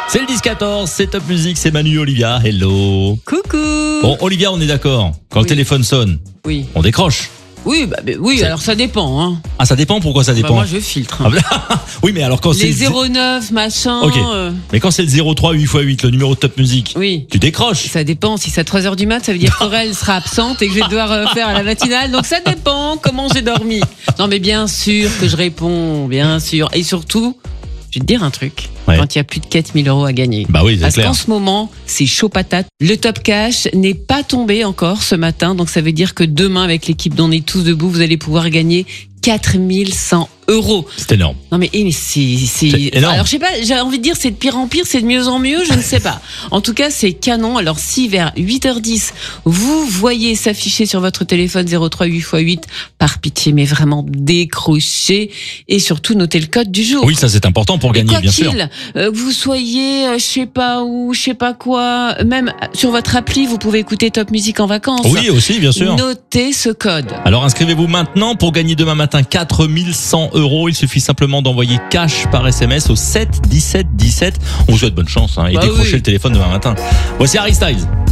C'est le 10-14, c'est Top Music, c'est Manu et Olivia. Hello. Coucou. Bon, Olivia, on est d'accord. Quand le téléphone sonne, Oui. on décroche. Oui, alors ça dépend. Hein. Ah, ça dépend, pourquoi ça dépend? Moi, je filtre. Ah, oui, mais alors quand c'est Les 09, machin. Ok. Mais quand c'est le 03 8x8, le numéro de Top Music, Oui. tu décroches. Ça dépend. Si c'est à 3h du mat, ça veut dire qu'Aurel sera absente et que je vais devoir faire à la matinale. Donc ça dépend comment j'ai dormi. Non, mais bien sûr que je réponds, bien sûr. Et surtout, je vais te dire un truc. Ouais. Quand il y a plus de 4 000 € à gagner. Bah oui, c'est Parce clair. qu'en ce moment, c'est chaud patate. Le top cash n'est pas tombé encore ce matin. Donc ça veut dire que demain, avec l'équipe d'On est tous debout, vous allez pouvoir gagner 4 100 €. C'est énorme. Non mais c'est énorme. alors je sais pas, j'ai envie de dire c'est de pire en pire, c'est de mieux en mieux, je ne sais pas. En tout cas, c'est canon. Alors si vers 8h10, vous voyez s'afficher sur votre téléphone 03 8x8, par pitié mais vraiment décrochez et surtout notez le code du jour. Oui, ça c'est important pour gagner, Quoi bien sûr. que vous soyez je sais pas où, je sais pas quoi, même sur votre appli, vous pouvez écouter Top Music en vacances. Oui, aussi, bien sûr. Notez ce code. Alors inscrivez-vous maintenant pour gagner demain matin 4 100 €. Il suffit simplement d'envoyer cash par SMS au 7 17 17. On vous souhaite bonne chance et Bah décrochez oui. le téléphone demain matin. Voici Harry Styles.